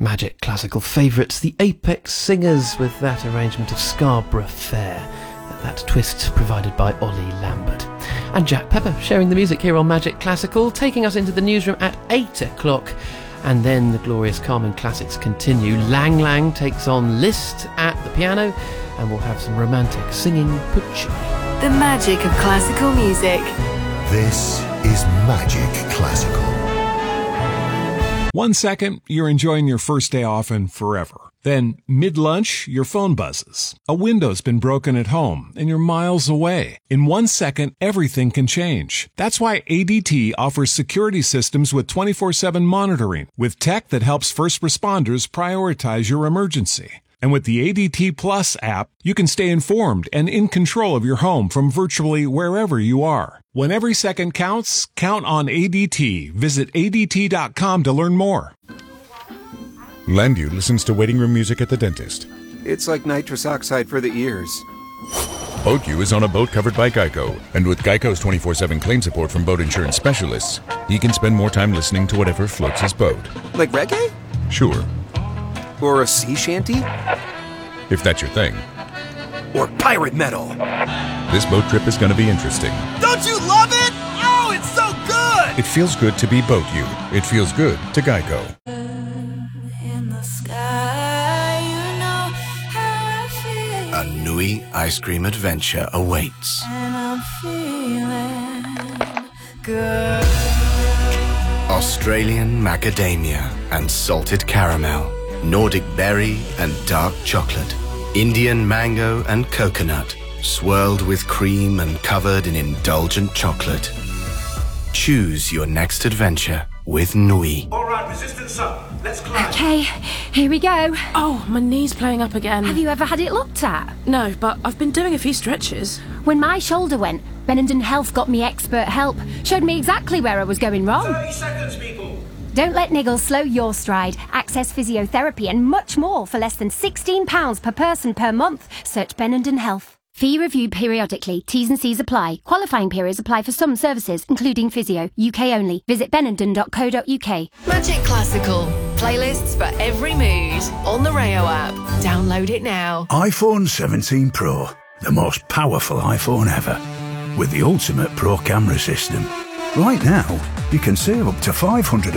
Magic Classical favourites, the Apex Singers, with that arrangement of Scarborough Fair, that twist provided by Ollie Lambert. And Jack Pepper sharing the music here on Magic Classical, taking us into the newsroom at 8 o'clock. And then the glorious Carmen Classics continue. Lang Lang takes on Liszt at the piano, and we'll have some romantic singing Puccini. The magic of classical music. This is Magic Classical. 1 second, you're enjoying your first day off and forever. Then, mid-lunch, your phone buzzes. A window's been broken at home, and you're miles away. In 1 second, everything can change. That's why ADT offers security systems with 24/7 monitoring, with tech that helps first responders prioritize your emergency. And with the ADT Plus app, you can stay informed and in control of your home from virtually wherever you are. When every second counts, count on ADT. Visit ADT.com to learn more. Landu listens to waiting room music at the dentist. It's like nitrous oxide for the ears. BoatU is on a boat covered by Geico. And with Geico's 24/7 claim support from boat insurance specialists, he can spend more time listening to whatever floats his boat. Like reggae? Sure. Or a sea shanty? If that's your thing. Or pirate metal? This boat trip is going to be interesting. Don't you love it? Oh, it's so good! It feels good to be BoatU. It feels good to Geico. In the sky, you know how I feel. A Nui ice cream adventure awaits. And I'm feeling good. Australian macadamia and salted caramel. Nordic berry and dark chocolate. Indian mango and coconut. Swirled with cream and covered in indulgent chocolate. Choose your next adventure with Nui. All right, resistance up. Let's climb. Okay, here we go. Oh, my knee's playing up again. Have you ever had it looked at? No, but I've been doing a few stretches. When my shoulder went, Benenden Health got me expert help. Showed me exactly where I was going wrong. 30 seconds, people. Don't let niggles slow your stride. Access physiotherapy and much more for less than £16 per person per month. Search Benenden Health. Fee reviewed periodically. T's and C's apply. Qualifying periods apply for some services, including physio. UK only. Visit benenden.co.uk. Magic Classical. Playlists for every mood. On the Rayo app. Download it now. iPhone 17 Pro. The most powerful iPhone ever. With the ultimate Pro camera system. Right now, you can save up to 500